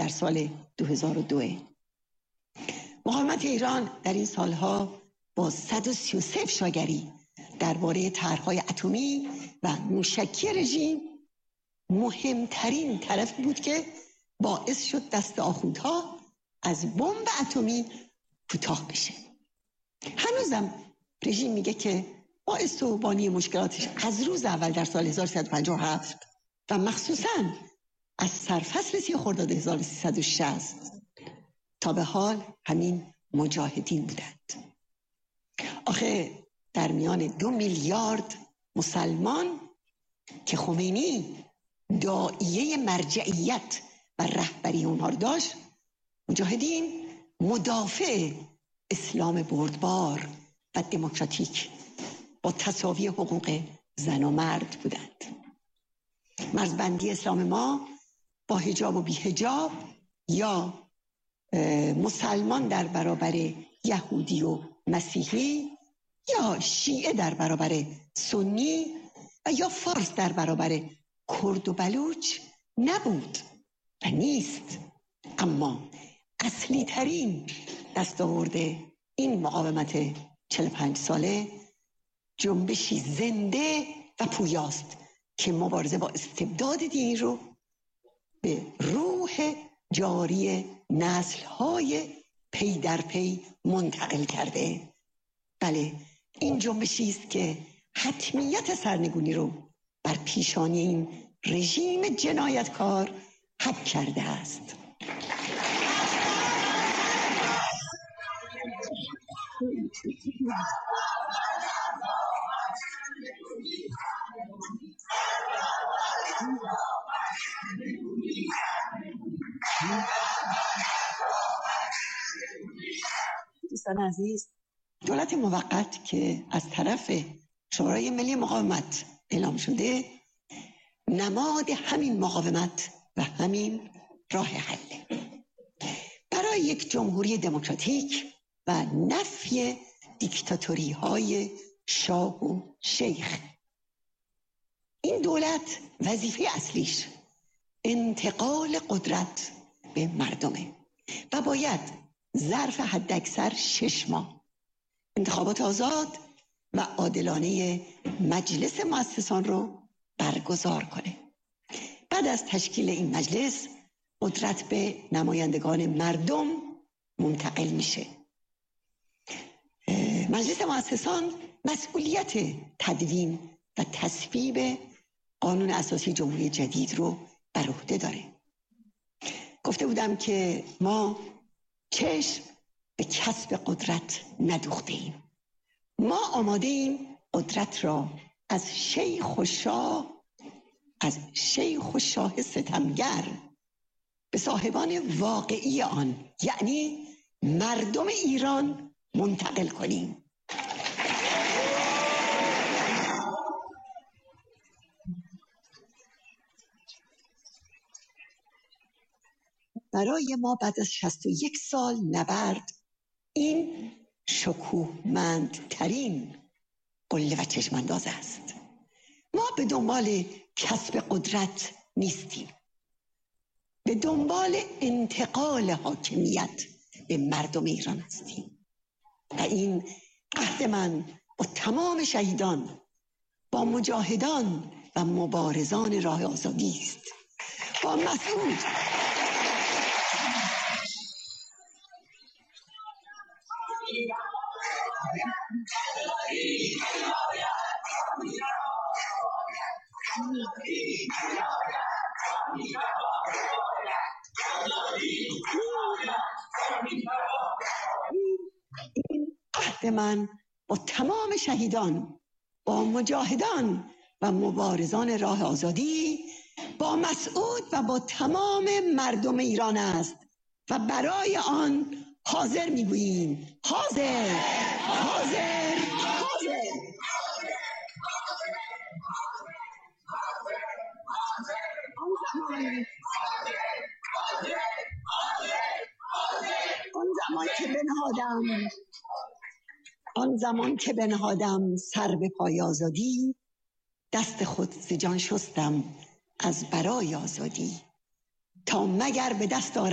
در سال 2002. مقاومت ایران در این سالها با 133 افشاگری درباره طرح‌های اتمی و موشکی رژیم مهمترین طرف بود که باعث شد دست آخوندها از بمب اتمی کوتاه بشه. هنوزم رژیم میگه که باعث و بانی مشکلاتش از روز اول در سال 1357 و مخصوصاً از سرفصل 30 خرداد 1360 تا به حال همین مجاهدین بودند. آخه در میان 2 میلیارد مسلمان که خمینی داعیه مرجعیت و رهبری اونها رو داشت، مجاهدین مدافع اسلام بردبار و دموکراتیک با تساوی حقوق زن و مرد بودند. مرزبندی اسلام ما با حجاب و بی حجاب یا مسلمان در برابر یهودی و مسیحی یا شیعه در برابر سنی و یا فارس در برابر کرد و بلوچ نبود و نیست. اما اصلی ترین دستاورد این مقاومت 45 ساله جنبشی زنده و پویاست که مبارزه با استبداد دینی رو به روح جاری نسل‌های پی در پی منتقل کرده. بله، این جنبشی است که حتمیت سرنگونی رو بر پیشانی این رژیم جنایتکار حک کرده است. دوستان عزیز، دولت موقت که از طرف شورای ملی مقاومت اعلام شده نماد همین مقاومت و همین راه حل برای یک جمهوری دموکراتیک و نفی دیکتاتوری های شاه و شیخ. این دولت وظیفه اصلیش انتقال قدرت به مردمه و باید ظرف حداکثر 6 ماه انتخابات آزاد و عادلانه مجلس مؤسسان رو برگزار کنه. بعد از تشکیل این مجلس قدرت به نمایندگان مردم منتقل میشه. مجلس مؤسسان مسئولیت تدوین و تصویب قانون اساسی جمهوری جدید رو بر عهده داره. گفته بودم که ما چشم به کسب قدرت ندوخته ایم. ما آماده ایم قدرت را از شیخ و شاه ستمگر به صاحبان واقعی آن، یعنی مردم ایران، منتقل کنیم. برای ما بعد از 61 سال نبرد این شکوهمندترین قله و چشمانداز است. ما به دنبال کسب قدرت نیستیم، به دنبال انتقال حاکمیت به مردم ایران هستیم و این عهد من با تمام شهیدان، با مجاهدان و مبارزان راه آزادی است. با مسعود این عهد من با تمام شهیدان، با مجاهدان و مبارزان راه آزادی، با مسعود و با تمام مردم ایران است و برای آن حاضر میگوییم. حاضر حاضر حاضر. آن زمان که بنهادم سر به پای آزادی، دست خود ز جان شستم از برای آزادی، تا مگر به دست